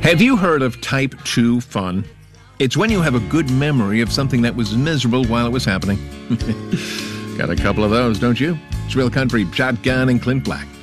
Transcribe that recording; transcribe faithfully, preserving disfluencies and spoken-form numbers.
Have you heard of type two fun? It's when you have a good memory of something that was miserable while it was happening. Got a couple of those, don't you? It's Real Country, Shotgun and Clint Black.